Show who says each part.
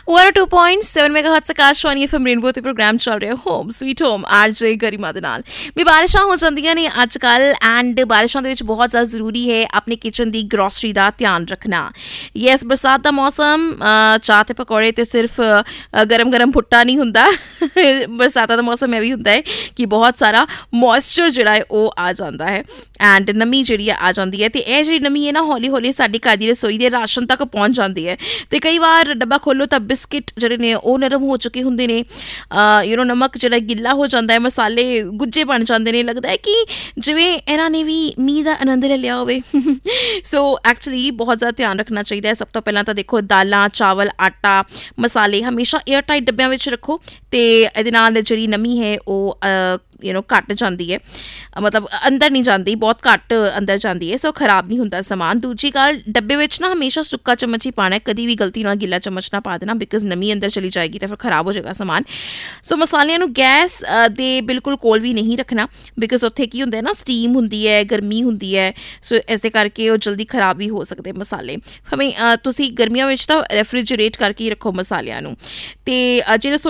Speaker 1: 102.7 megahertz Akashvani FM rainbow ਤੇ programme ਚੱਲ ਰਿਹਾ ਹੋਮ ਸਵੀਟ ਹੋਮ ਆਰਜੇ ਗਰਿਮਾ ਦੇ ਨਾਲ ਵੀ ਬਾਰਿਸ਼ਾਂ ਹੋ ਜਾਂਦੀਆਂ ਨੇ ਅੱਜ ਕੱਲ੍ਹ ਐਂਡ ਬਾਰਿਸ਼ਾਂ ਦੇ ਵਿੱਚ ਬਹੁਤ ਜ਼ਿਆਦਾ ਜ਼ਰੂਰੀ ਹੈ ਆਪਣੇ ਕਿਚਨ ਦੀ ਗਰੋਸਰੀ ਦਾ ਧਿਆਨ ਰੱਖਣਾ। ਯੈਸ, ਬਰਸਾਤ ਦਾ ਮੌਸਮ ਚਾਹ ਤੇ ਪਕੌੜੇ ਤੇ ਸਿਰਫ ਗਰਮ ਗਰਮ ਭੁੱਟਾ ਨਹੀਂ ਹੁੰਦਾ। ਬਰਸਾਤਾਂ ਦਾ ਮੌਸਮ ਇਹ ਵੀ ਹੁੰਦਾ ਹੈ ਕਿ ਬਹੁਤ ਸਾਰਾ ਮੋਇਸਚਰ ਜਿਹੜਾ ਹੈ ਉਹ ਆ ਜਾਂਦਾ ਹੈ ਐਂਡ ਨਮੀ ਜਿਹੜੀ ਆ ਜਾਂਦੀ ਹੈ। ਤੇ ਇਹ ਜਿਹੜੀ ਨਮੀ ਹੈ ਨਾ ਹੌਲੀ ਹੌਲੀ ਸਾਡੀ ਘਰ ਦੀ ਰਸੋਈ ਦੇ ਰਾਸ਼ਨ ਤੱਕ ਪਹੁੰਚ ਜਾਂਦੀ ਹੈ। ਤੇ ਕਈ ਵਾਰ ਡੱਬਾ ਖੋਲ੍ਹੋ ਤਾਂ ਬਿਸਕਿਟ ਜਿਹੜੇ ਨੇ ਉਹ ਨਰਮ ਹੋ ਚੁੱਕੇ ਹੁੰਦੇ ਨੇ, ਨਮਕ ਜਿਹੜਾ ਗਿੱਲਾ ਹੋ ਜਾਂਦਾ ਹੈ, ਮਸਾਲੇ ਗੁੱਝੇ ਬਣ ਜਾਂਦੇ ਨੇ, ਲੱਗਦਾ ਹੈ ਕਿ ਜਿਵੇਂ ਇਹਨਾਂ ਨੇ ਵੀ ਮੀਂਹ ਦਾ ਆਨੰਦ ਲੈ ਲਿਆ ਹੋਵੇ। ਸੋ ਐਕਚੁਅਲੀ ਬਹੁਤ ਜ਼ਿਆਦਾ ਧਿਆਨ ਰੱਖਣਾ ਚਾਹੀਦਾ ਹੈ। ਸਭ ਤੋਂ ਪਹਿਲਾਂ ਤਾਂ ਦੇਖੋ ਦਾਲਾਂ, ਚਾਵਲ, ਆਟਾ, ਮਸਾਲੇ ਹਮੇਸ਼ਾ ਏਅਰ ਟਾਈਟ ਡੱਬਿਆਂ ਵਿੱਚ ਰੱਖੋ ਅਤੇ ਇਹਦੇ ਨਾਲ ਜਿਹੜੀ ਨਮੀ ਹੈ ਉਹ ਘੱਟ ਜਾਂਦੀ ਹੈ, ਮਤਲਬ ਅੰਦਰ ਨਹੀਂ ਜਾਂਦੀ, ਬਹੁਤ ਘੱਟ ਅੰਦਰ ਜਾਂਦੀ ਹੈ। ਸੋ ਖਰਾਬ ਨਹੀਂ ਹੁੰਦਾ ਸਮਾਨ। ਦੂਜੀ ਗੱਲ, ਡੱਬੇ ਵਿੱਚ ਨਾ ਹਮੇਸ਼ਾ ਸੁੱਕਾ ਚਮਚ ਹੀ ਪਾਉਣਾ, ਕਦੀ ਵੀ ਗਲਤੀ ਨਾਲ ਗਿੱਲਾ ਚਮਚ ਨਾ ਪਾ ਦੇਣਾ, ਬਿਕੋਜ਼ ਨਮੀ ਅੰਦਰ ਚਲੀ ਜਾਏਗੀ ਤਾਂ ਫਿਰ ਖਰਾਬ ਹੋ ਜਾਏਗਾ ਸਮਾਨ। ਸੋ ਮਸਾਲਿਆਂ ਨੂੰ ਗੈਸ ਦੇ ਬਿਲਕੁਲ ਕੋਲ ਵੀ ਨਹੀਂ ਰੱਖਣਾ, ਬਿਕੋਜ਼ ਉੱਥੇ ਕੀ ਹੁੰਦਾ ਹੈ ਨਾ, ਸਟੀਮ ਹੁੰਦੀ ਹੈ, ਗਰਮੀ ਹੁੰਦੀ ਹੈ। ਸੋ ਇਸ ਦੇ ਕਰਕੇ ਉਹ ਜਲਦੀ ਖਰਾਬ ਵੀ ਹੋ ਸਕਦੇ ਮਸਾਲੇ। ਤੁਸੀਂ ਗਰਮੀਆਂ ਵਿੱਚ ਤਾਂ ਰੈਫਰੀਜਰੇਟ ਕਰਕੇ ਹੀ ਰੱਖੋ ਮਸਾਲਿਆਂ ਨੂੰ। ਅਤੇ ਜਿਹੜੇ